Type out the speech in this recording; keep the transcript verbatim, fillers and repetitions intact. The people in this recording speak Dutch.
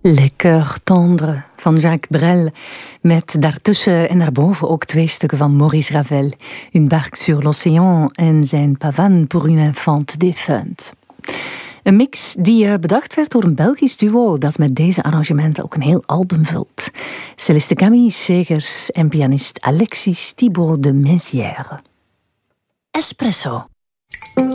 Le Cœur Tendre van Jacques Brel, met daartussen en daarboven ook twee stukken van Maurice Ravel. Une barque sur l'océan en zijn Pavane pour une infante défunte. Een mix die bedacht werd door een Belgisch duo dat met deze arrangementen ook een heel album vult. Céleste Camille Segers en pianist Alexis Thibault de Mézières. Espresso.